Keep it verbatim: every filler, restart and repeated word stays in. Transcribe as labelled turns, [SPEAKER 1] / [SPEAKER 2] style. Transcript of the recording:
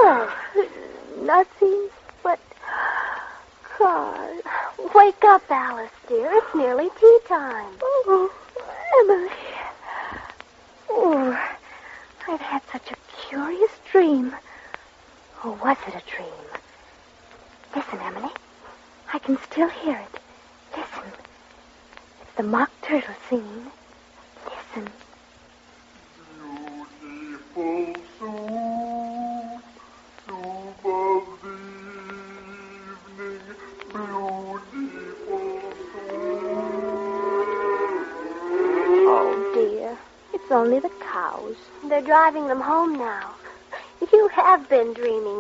[SPEAKER 1] Oh, nothing but... God. Wake up, Alice, dear. It's nearly tea time.
[SPEAKER 2] Oh, Emily. Oh, I've had such a curious dream. Or was it a dream? Listen, Emily. I can still hear it. Listen. It's the mock turtle singing. Listen.
[SPEAKER 3] Beautiful soup, soup of the evening, beautiful soup.
[SPEAKER 1] Oh, dear. It's only the cows. They're driving them home now. You have been dreaming.